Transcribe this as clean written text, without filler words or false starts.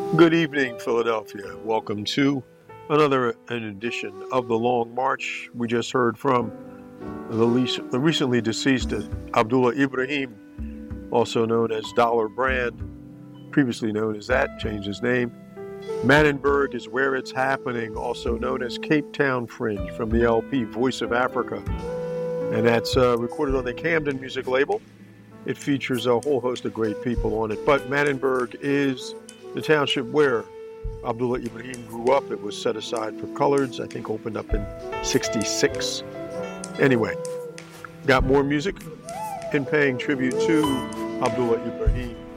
Good evening, Philadelphia. Welcome to another an edition of The Long March. We just heard from the recently deceased Abdullah Ibrahim, also known as Dollar Brand, previously known as that, changed his name. Mannenberg is Where It's Happening, also known as Cape Town Fringe, from the LP Voice of Africa. And that's recorded on the Camden music label. It features a whole host of great people on it. But Mannenberg is the township where Abdullah Ibrahim grew up. It was set aside for coloreds, I think opened up in 66. Anyway, got more music in paying tribute to Abdullah Ibrahim.